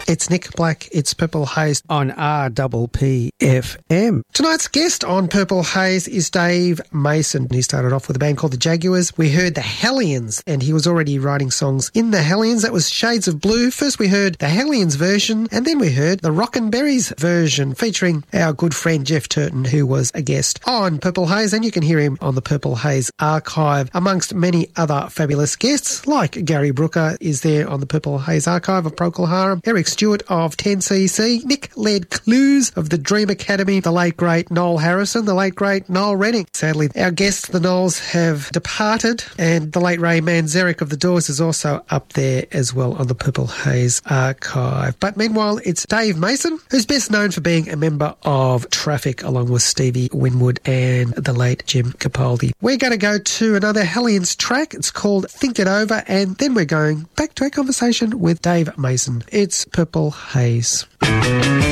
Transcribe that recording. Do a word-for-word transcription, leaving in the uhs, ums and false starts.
It's Nick Black, it's Purple Haze on R P P F M. Tonight's guest on Purple Haze is Dave Mason. He started off with a band called the Jaguars. We heard the Hellions, and he was already writing songs in the Hellions. That was Shades of Blue. First we heard the Hellions version, and then we heard the Rockin' Berries version featuring our good friend Jeff Turton, who was a guest on Purple Haze, and you can hear him on the Purple Haze archive amongst many other fabulous guests, like Gary Brooker is there on the Purple Haze archive of Procol Harum, Eric Stewart of ten C C, Nick Led Clues of the Dream Academy, the late great Noel Harrison, the late great Noel Rennick. Sadly, our guests, the Noels, have departed, and the late Ray Manzarek of the Doors is also up there as well on the Purple Haze archive. But meanwhile, it's Dave Mason, who's best known for being a member of Traffic along with Stevie Winwood and the late Jim Capaldi. We're going to go to another Hellions track. It's called Think It Over, and then we're going back to our conversation with Dave Mason. It's Purple Haze.